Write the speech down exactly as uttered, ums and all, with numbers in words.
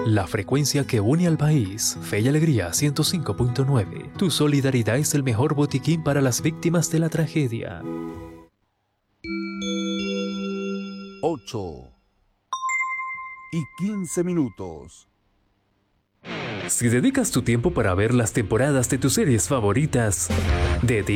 La frecuencia que une al país. Fe y Alegría ciento cinco punto nueve. Tu solidaridad es el mejor botiquín para las víctimas de la tragedia. ocho y quince minutos. Si dedicas tu tiempo para ver las temporadas de tus series favoritas, dedica